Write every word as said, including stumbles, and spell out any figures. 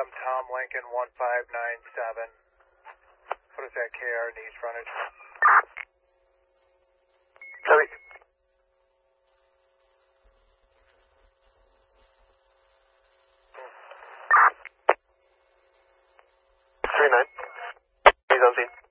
I'm Tom Lincoln one five nine seven. What is that K R needs frontage? Sorry. Three nine. He's on scene.